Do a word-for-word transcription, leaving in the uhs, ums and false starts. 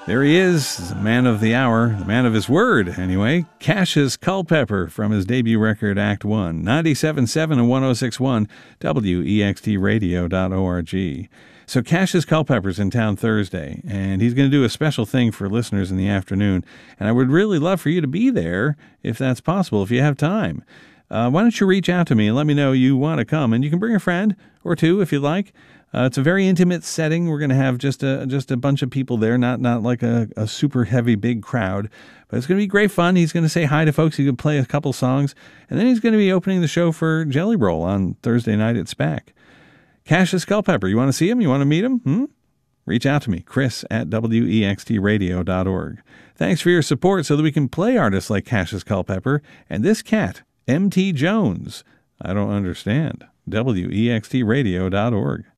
There he is, the man of the hour, the man of his word, anyway. Cassius Culpepper from his debut record, Act One. ninety-seven point seven and one oh six point one, W E X T radio dot org. So Cassius Culpepper's in town Thursday, and he's going to do a special thing for listeners in the afternoon. And I would really love for you to be there, if that's possible, if you have time. Uh, why don't you reach out to me and let me know you want to come? And you can bring a friend or two if you like. Uh, it's a very intimate setting. We're going to have just a just a bunch of people there, not not like a, a super heavy big crowd. But it's going to be great fun. He's going to say hi to folks. He's going to play a couple songs. And then he's going to be opening the show for Jelly Roll on Thursday night at SPAC. Cassius Culpepper, you want to see him? You want to meet him? Hmm? Reach out to me, Chris at W E X T radio dot org. Thanks for your support so that we can play artists like Cassius Culpepper and this cat, M T Jones. I don't understand. W E X T radio dot org.